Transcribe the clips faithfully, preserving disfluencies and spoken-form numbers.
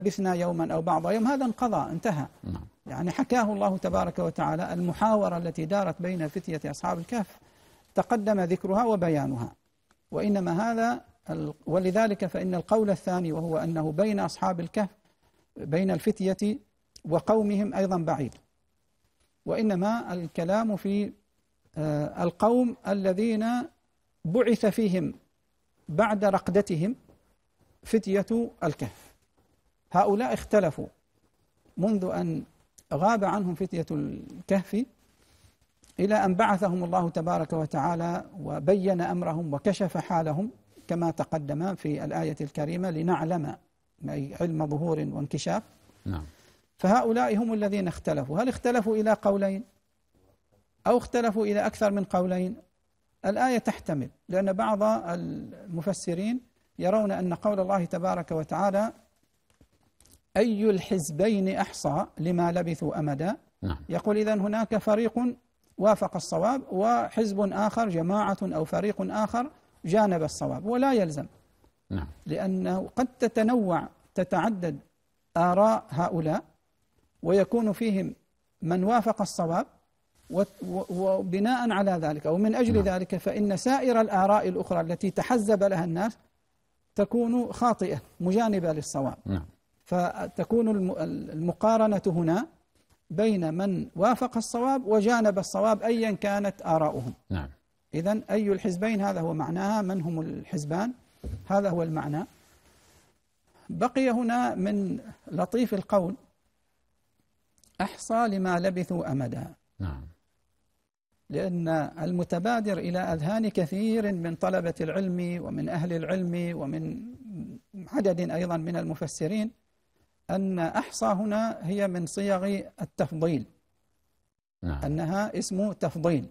لبثنا يوما أو بعض يوم، هذا انقضى انتهى. نعم. يعني حكاه الله تبارك وتعالى. المحاورة التي دارت بين فتية أصحاب الكهف تقدم ذكرها وبيانها، وإنما هذا ولذلك فإن القول الثاني وهو أنه بين أصحاب الكهف بين الفتية وقومهم أيضا بعيد، وإنما الكلام في القوم الذين بعث فيهم بعد رقدتهم فتية الكهف. هؤلاء اختلفوا منذ أن غاب عنهم فتية الكهف إلى أن بعثهم الله تبارك وتعالى وبين أمرهم وكشف حالهم كما تقدم في الآية الكريمة لنعلم علم ظهور وانكشاف. نعم. فهؤلاء هم الذين اختلفوا. هل اختلفوا إلى قولين أو اختلفوا إلى أكثر من قولين؟ الآية تحتمل، لأن بعض المفسرين يرون أن قول الله تبارك وتعالى أي الحزبين أحصى لما لبثوا أمدا، نعم. يقول إذن هناك فريق وافق الصواب وحزب آخر جماعة أو فريق آخر جانب الصواب، ولا يلزم. نعم. لأنه قد تتنوع تتعدد آراء هؤلاء ويكون فيهم من وافق الصواب، وبناء على ذلك أو من أجل نعم. ذلك فإن سائر الآراء الأخرى التي تحزب لها الناس تكون خاطئة مجانبة للصواب. نعم. فتكون المقارنة هنا بين من وافق الصواب وجانب الصواب أيا كانت آراؤهم. نعم. إذن أي الحزبين هذا هو معناها، من هم الحزبان هذا هو المعنى. بقي هنا من لطيف القول أحصى لما لبثوا أمدا. نعم. لأن المتبادر إلى أذهان كثير من طلبة العلم ومن أهل العلم ومن عدد أيضا من المفسرين أن أحصى هنا هي من صيغ التفضيل. نعم. أنها اسم تفضيل،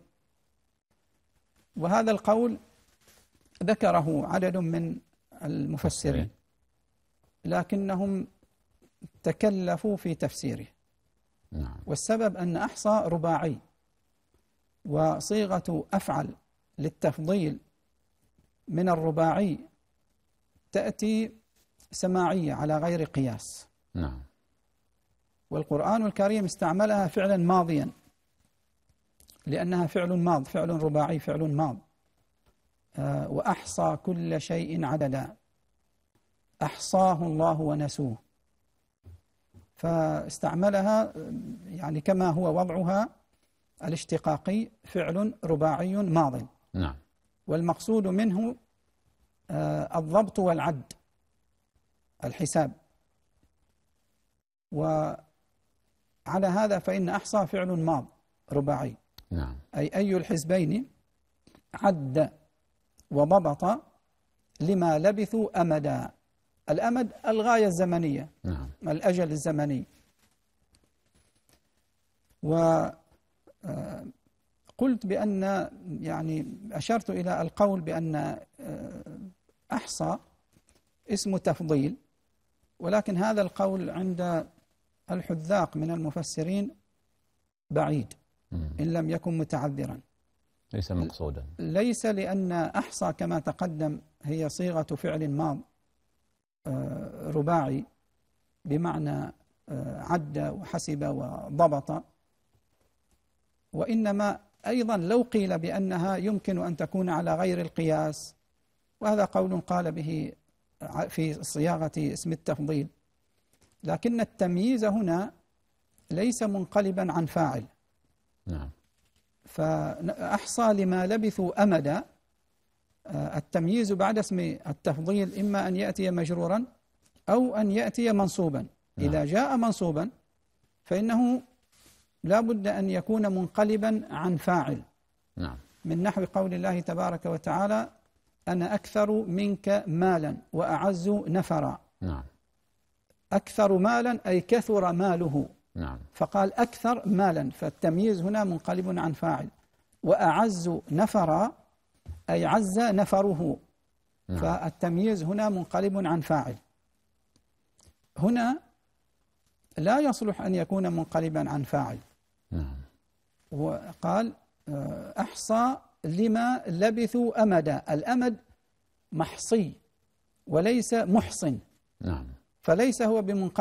وهذا القول ذكره عدد من المفسرين لكنهم تكلفوا في تفسيره. نعم. والسبب أن أحصى رباعي، وصيغة أفعل للتفضيل من الرباعي تأتي سماعية على غير قياس. نعم. والقرآن الكريم استعملها فعلا ماضيا لأنها فعل ماض، فعل رباعي، فعل ماض. آه وأحصى كل شيء عددا أحصاه الله ونسوه، فاستعملها يعني كما هو وضعها الاشتقاقي فعل رباعي ماض. نعم. والمقصود منه آه الضبط والعد، الحساب. وعلى هذا فإن أحصى فعل ماض رباعي. نعم. أي أي الحزبين عد وضبط لما لبثوا أمدا. الأمد الغاية الزمنية. نعم. الأجل الزمني. وقلت بأن يعني أشرت إلى القول بأن أحصى اسم تفضيل، ولكن هذا القول عند الحذاق من المفسرين بعيد إن لم يكن متعذرا. ليس مقصودا. ليس، لأن أحصى كما تقدم هي صيغة فعل ماض رباعي بمعنى عد وحسب وضبط، وإنما أيضا لو قيل بأنها يمكن أن تكون على غير القياس، وهذا قول قال به في صياغة اسم التفضيل، لكن التمييز هنا ليس منقلبا عن فاعل. نعم. فأحصى لما لبثوا أمدا، التمييز بعد اسم التفضيل إما أن يأتي مجرورا أو أن يأتي منصوبا. نعم. إذا جاء منصوبا فإنه لا بد أن يكون منقلبا عن فاعل. نعم. من نحو قول الله تبارك وتعالى أنا أكثر منك مالا وأعز نفرا. نعم. أكثر مالا أي كثر ماله. نعم. فقال أكثر مالا، فالتمييز هنا منقلب عن فاعل. وأعز نفرا أي عز نفره. نعم. فالتمييز هنا منقلب عن فاعل. هنا لا يصلح أن يكون منقلبا عن فاعل. نعم. وقال أحصى لما لبثوا أمدا. الأمد محصي وليس محصن. نعم. فليس هو بمنقلب